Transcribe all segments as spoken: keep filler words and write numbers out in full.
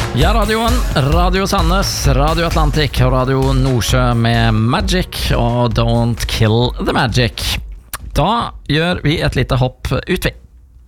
Ja, radioen, Radio Sandnes, Radio Atlantic og Radio Nordsjø med Magic og Don't Kill the Magic. Da gjør vi et lite hopp ut vi.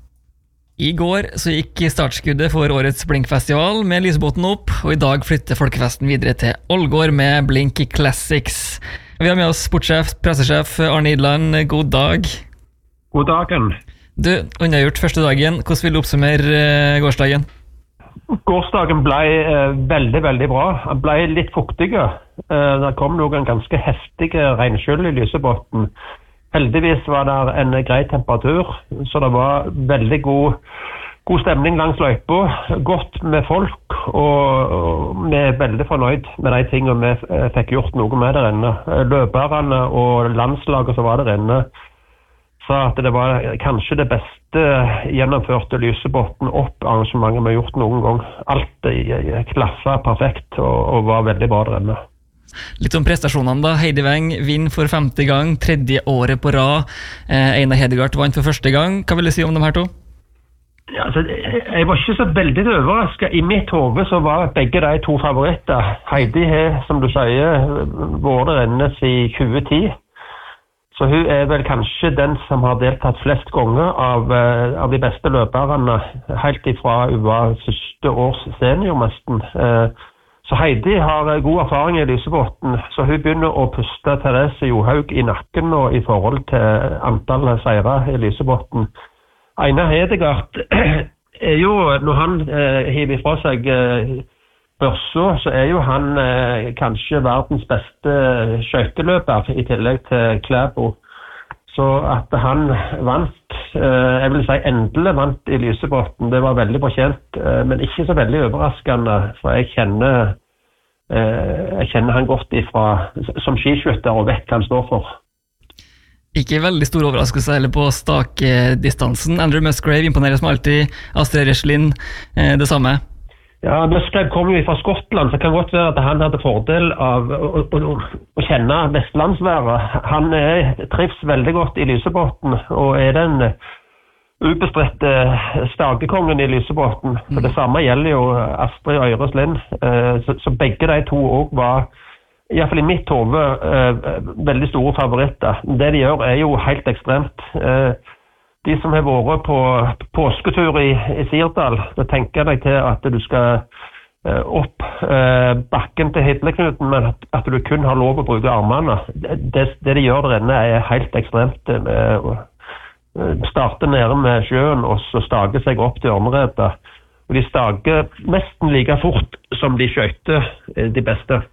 I går så gikk startskuddet for årets Blinkfestival med Lysebåten opp, og i dag flytter folkefesten videre til Ålgård med Blink Classics. Vi har med oss sportssjef, pressesjef Arne Idland. God dag. God dagen. Du, unnagjort første dagen. Hvordan vil du oppsummere gårsdagen? Gårsdagen ble eh, veldig, veldig bra. Den ble litt fuktige. Eh, det kom noen ganske heftige regnskyll i Lysebåten. Heldigvis var det en grei temperatur, så det var veldig god, god stemning langs løypa. Godt med folk, og, og vi er veldig fornøyd med de tingene vi eh, fikk gjort noe med der inne. Løperne og landslaget som var der inne sa at det var kanskje det beste gjennomførte Lysebåten opp arrangementet vi har gjort noen gang. Alt klaffet perfekt og, og var veldig bra der inne. Litt om prestasjonene da. Heidi Weng vinner for femte gang, tredje året på rad. Eh, Einar Hedegaard vant for første gang. Hva vil du si om de her to? Ja, altså, jeg var ikke så veldig overrasket. I mitt hode så var begge de to favoritter. Heidi har, som du sier, vært der inne siden tjue ti. Så hun er vel kanskje den som har deltatt flest ganger av, av de beste løperne, helt ifra hun var første års seniormesten. Så Heidi har god erfaring i Lysebåten, så hun begynner å puste Therese Johaug i nakken nå i forhold til antall seire i Lysebåten. Einar Hedegaard er jo, når han eh, hiver fra seg eh, børsa, så er jo han eh, kanskje verdens beste skøyteløper i tillegg til Klæbo. Så at han vant, eh, jeg vil si endelig vant i Lysebåten, det var veldig fortjent, eh, men ikke så veldig overraskende, for jeg kjenner, eh, jeg kjenner han godt ifra, som skiskytter og vet hva han står for. Ikke veldig stor overraskelse eller på stakdistansen. Andrew Musgrave imponerer som alltid, Astrid Reslin, eh, det samme. Ja, Musgrave kom jo fra Skottland, så det kan godt være at han hadde fordel av å, å, å kjenne vestlandsværet. Han er, trives veldig godt i Lysebåten, og er den ubestridte stakekongen i Lysebåten. For det samme gjelder jo Astrid og Øyreslin, så, så begge de to også var, i hvert fall i mitt hode, veldig store favoritter. Det de gjør er jo helt ekstremt. De som har vært på påsketur i, i Sirdal, da tenker jeg til at du skal eh, opp eh, bakken til Hidleknuten, men at, at du kun har lov å bruke armene. Det, det de gjør der inne er helt ekstremt. Eh, starter nede med sjøen, og så stager seg opp til Ørneredet. Og de stager nesten like fort som de skøyter de beste.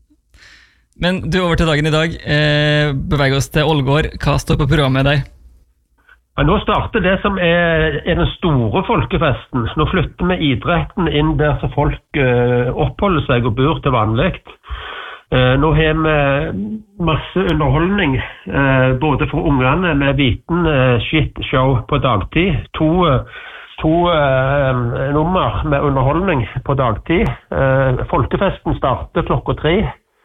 Men du, over til dagen i dag. Eh, beveger oss til Ålgård. Hva står på programmet med deg? Ja, nå starter det som er, er den store folkefesten. Nå flytter vi idretten inn der så folk uh, oppholder seg og bor til vanlig. Uh, nå har vi masse underholdning, uh, både for ungene med viten uh, shit-show på dagtid. To, uh, to uh, nummer med underholdning på dagtid. Uh, folkefesten starter klokka tre.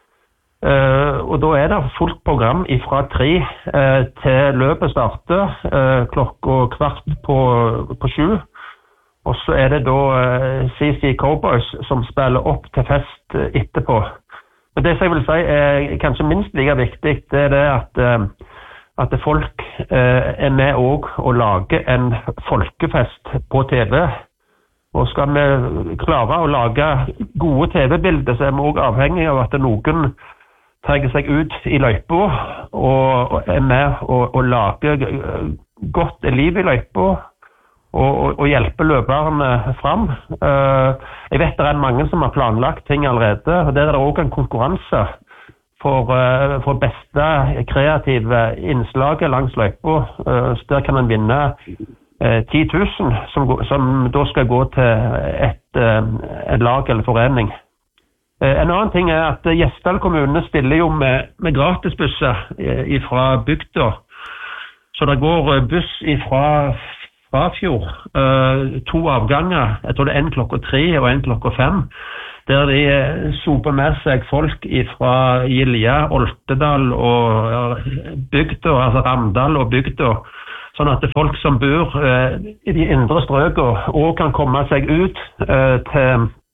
Uh, og da er det fullt program fra tre uh, til løpet starter uh, klokka kvart på, på sju. Og så er det da uh, C C Cowboys som spiller opp til fest uh, etterpå. Men det som jeg vil si er kanskje minst like viktig, det er det at, uh, at folk uh, er med også å lage en folkefest på T V. Og skal vi klare å lage gode T V-bilder, så er vi også avhengig av at noen trenger seg ut i løypa og er med og, og lager godt liv i løypa og, og, og hjelper løperne fram. Uh, jeg vet det er mange som har planlagt ting allerede, og der er det også en konkurranse for, uh, for beste kreative innslaget langs løypa. Uh, så der kan man vinne uh, ti tusen som, som da skal gå til et, uh, et lag eller forening. En annen ting er at Gjesdal kommune stiller jo med, med gratisbusser fra bygda. Så det går buss fra Frafjord, to avganger, jeg tror det er en klokka tre og en klokka fem, der de soper med seg folk fra Gilja, Oltedal og bygda, altså Ramdal og bygda. Sånn at folk som bor i de indre strøkene også kan komme seg ut til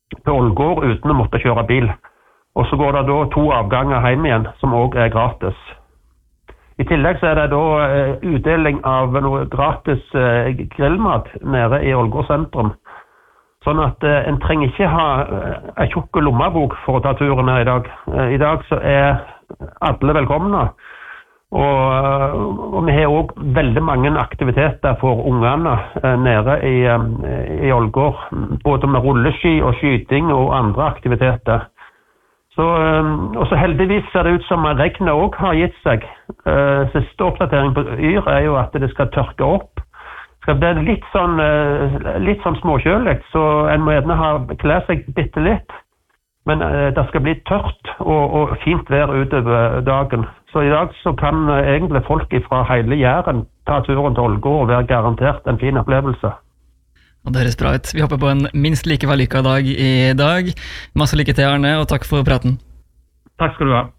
til Ålgård uten å måtte kjøre bil. Og så går det da to avganger hjem igjen, som også er gratis. I tillegg så er det da utdeling av noe gratis grillmat nede i Ålgård sentrum. Sånn at en trenger ikke ha en tjukk lommebok for å ta turen her i dag. I dag så er alle velkomne. Og, og vi har også veldig mange aktiviteter for ungene eh, nede i, i Ålgård, både med rulleski og skyting og andre aktiviteter. Så, eh, og så heldigvis ser det ut som regnet også har gitt seg. Eh, siste oppdatering på Yr er jo at det skal tørke opp. Det skal bli litt sånn, eh, litt sånn småkjølig, så en må gjerne ha klær seg bitte litt. Men eh, det skal bli tørt og, og fint vær utover dagen. Så i dag så kan egentlig folk fra hele Jæren ta turen til Ålgård og være garantert en fin opplevelse. Og det høres bra ut. Vi håper på en minst like vellykket dag i dag. Masse lykke til, Arne, og takk for praten. Takk skal du ha.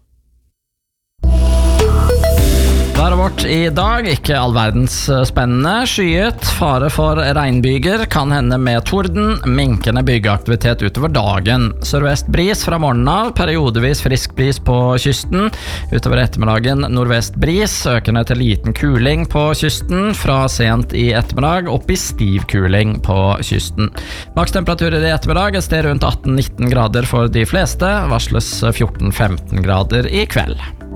Været vårt i dag, ikke all verdens spennende. Skyet, fare for regnbyger, kan hende med torden, minkende byggeaktivitet utover dagen. Sørvest bris fra morgenen av, periodevis frisk bris på kysten. Utover ettermiddagen nordvest bris, økende til liten kuling på kysten. Fra sent i ettermiddag opp i stiv kuling på kysten. Makstemperaturer i ettermiddag et sted rundt atten til nitten grader for de fleste. Varsles fjorten til femten grader i kveld.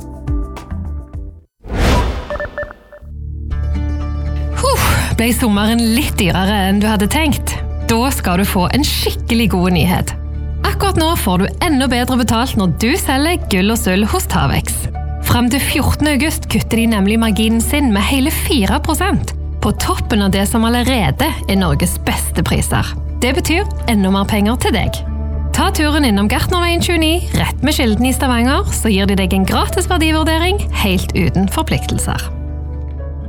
Ble sommeren litt dyrere enn du hadde tenkt? Da skal du få en skikkelig god nyhet. Akkurat nå får du enda bedre betalt når du selger gull og sølv hos Tavex. Frem til fjortende august kutter de nemlig marginen sin med hele fire prosent, på toppen av det som allerede er Norges beste priser. Det betyr enda mer penger til deg. Ta turen innom Gartnerveien tjueni, rett med Kilden i Stavanger, så gir de deg en gratis verdivurdering helt uten forpliktelser.